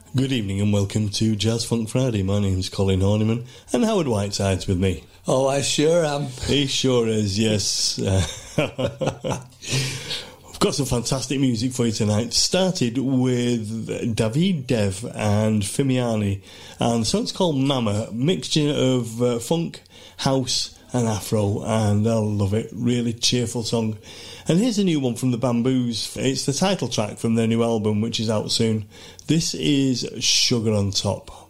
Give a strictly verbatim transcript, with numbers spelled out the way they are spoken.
Good evening and welcome to Jazz Funk Friday. My name's Colin Horniman and Howard Whiteside's with me. Oh, I sure am. He sure is, yes. Uh, I've got some fantastic music for you tonight. Started with David Dev and Fimiani, and the song's called Mama, mixture of uh, funk, house and afro, and I love it. Really cheerful song. And here's a new one from the Bamboos. It's the title track from their new album, which is out soon. This is Sugar on Top.